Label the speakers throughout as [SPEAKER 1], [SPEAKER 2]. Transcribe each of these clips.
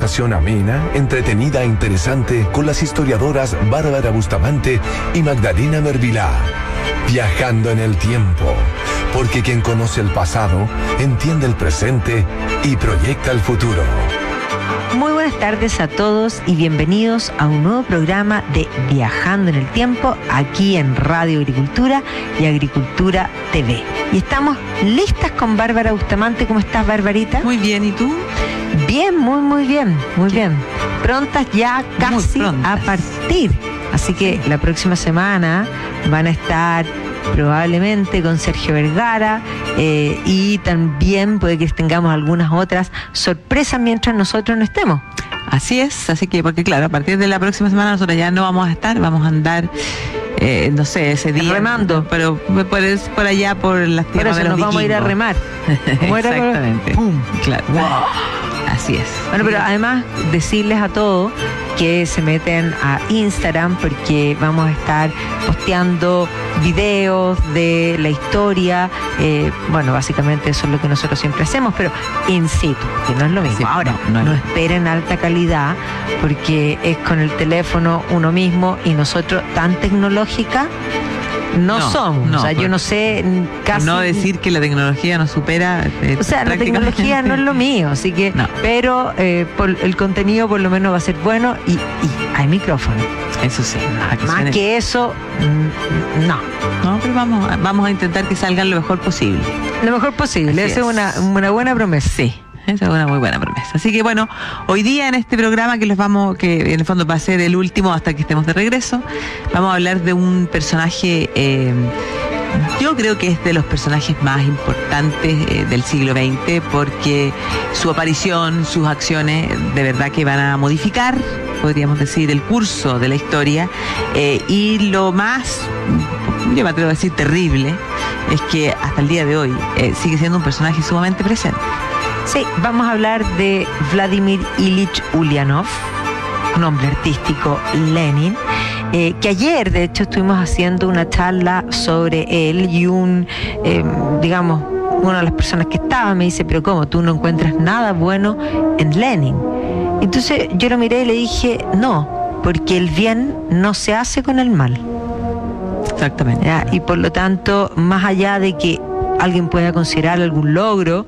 [SPEAKER 1] conversación amena, entretenida e interesante con las historiadoras Bárbara Bustamante y Magdalena Mervilá. Viajando en el tiempo, porque quien conoce el pasado entiende el presente y proyecta el futuro.
[SPEAKER 2] Muy buenas tardes a todos y bienvenidos a un nuevo programa de Viajando en el Tiempo aquí en Radio Agricultura y Agricultura TV. Y estamos listas con Bárbara Bustamante. ¿Cómo estás, Barbarita?
[SPEAKER 3] Muy bien, ¿y tú?
[SPEAKER 2] Bien, muy bien. Prontas ya casi a partir. Así que la próxima semana van a estar probablemente con Sergio Vergara y también puede que tengamos algunas otras sorpresas mientras nosotros no estemos.
[SPEAKER 3] Así es, así que, porque claro, a partir de la próxima semana nosotros ya no vamos a estar, vamos a andar, no sé, ese día
[SPEAKER 2] remando,
[SPEAKER 3] pero por allá, por las tierras de los vikingos.
[SPEAKER 2] Nos vamos a ir a remar.
[SPEAKER 3] Exactamente.
[SPEAKER 2] ¡Pum!
[SPEAKER 3] Claro. Wow. Así es.
[SPEAKER 2] Bueno, pero además decirles a todos que se meten a Instagram porque vamos a estar posteando videos de la historia. Bueno, básicamente eso es lo que nosotros siempre hacemos, pero in situ, que no es lo mismo.
[SPEAKER 3] Sí,
[SPEAKER 2] ahora, no esperen alta calidad porque es con el teléfono uno mismo y nosotros tan tecnológica no somos. O sea, yo no sé casi...
[SPEAKER 3] No decir que la tecnología nos supera...
[SPEAKER 2] o sea, la tecnología no es lo mío, así que... No. Pero el contenido por lo menos va a ser bueno y hay micrófono.
[SPEAKER 3] Eso sí.
[SPEAKER 2] Más que eso, no.
[SPEAKER 3] No, pero vamos a intentar que salgan lo mejor posible.
[SPEAKER 2] Lo mejor posible, esa es una buena promesa.
[SPEAKER 3] Sí. Esa es una muy buena promesa. Así que bueno, hoy día en este programa que en el fondo va a ser el último hasta que estemos de regreso, vamos a hablar de un personaje, yo creo que es de los personajes más importantes del siglo XX, porque su aparición, sus acciones, de verdad que van a modificar, podríamos decir, el curso de la historia, y lo más, yo me atrevo a decir, terrible, es que hasta el día de hoy sigue siendo un personaje sumamente presente.
[SPEAKER 2] Sí, vamos a hablar de Vladimir Ilich Ulyanov, nombre artístico Lenin, que ayer de hecho estuvimos haciendo una charla sobre él y digamos, una de las personas que estaba me dice, pero ¿cómo? ¿Tú no encuentras nada bueno en Lenin? Entonces yo lo miré y le dije, no, porque el bien no se hace con el mal.
[SPEAKER 3] Exactamente.
[SPEAKER 2] ¿Ya? Y por lo tanto, más allá de que alguien pueda considerar algún logro,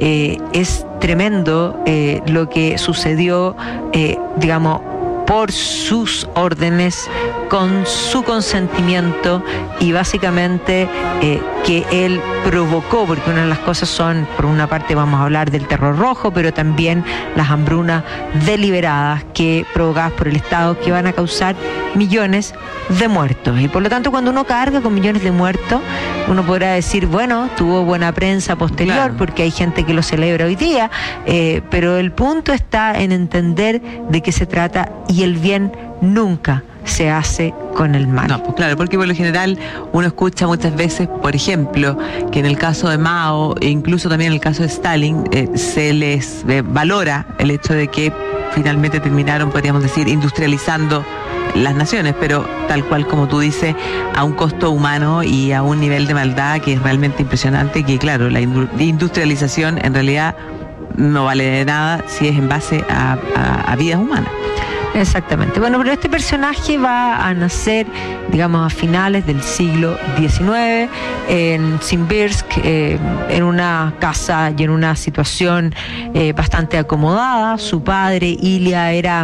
[SPEAKER 2] es tremendo lo que sucedió, digamos, por sus órdenes, con su consentimiento y básicamente que él provocó, porque una de las cosas son, por una parte vamos a hablar del terror rojo, pero también las hambrunas deliberadas provocadas por el Estado que van a causar millones de muertos. Y por lo tanto, cuando uno carga con millones de muertos, uno podrá decir, bueno, tuvo buena prensa posterior, claro, porque hay gente que lo celebra hoy día, pero el punto está en entender de qué se trata y el bien nunca se hace con el mal.
[SPEAKER 3] No, pues claro, porque por lo general uno escucha muchas veces, por ejemplo, que en el caso de Mao e incluso también en el caso de Stalin, se les valora el hecho de que finalmente terminaron, podríamos decir, industrializando las naciones, pero tal cual como tú dices, a un costo humano y a un nivel de maldad que es realmente impresionante, que claro, la industrialización en realidad no vale de nada si es en base a vidas humanas.
[SPEAKER 2] Exactamente. Bueno, pero este personaje va a nacer, digamos, a finales del siglo XIX en Simbirsk, en una casa y en una situación bastante acomodada. Su padre, Ilya, era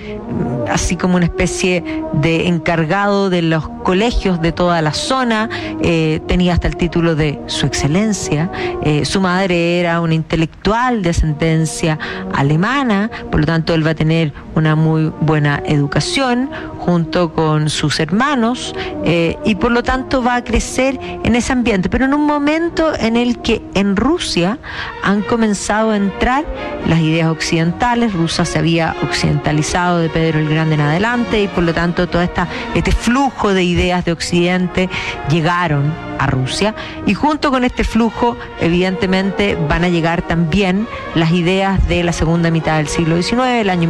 [SPEAKER 2] así como una especie de encargado de los colegios de toda la zona, tenía hasta el título de Su Excelencia. Su madre era una intelectual de ascendencia alemana, por lo tanto él va a tener una muy buena educación junto con sus hermanos y por lo tanto va a crecer en ese ambiente, pero en un momento en el que en Rusia han comenzado a entrar las ideas occidentales. Rusia se había occidentalizado de Pedro el Grande en adelante y por lo tanto todo este flujo de ideas de Occidente llegaron a Rusia, y junto con este flujo evidentemente van a llegar también las ideas de la segunda mitad del siglo XIX, el año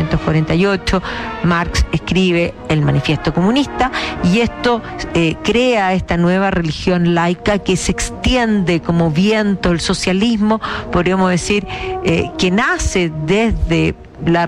[SPEAKER 2] 1848, Marx escribe el Manifiesto Comunista y esto crea esta nueva religión laica que se extiende como viento, el socialismo, podríamos decir, que nace desde la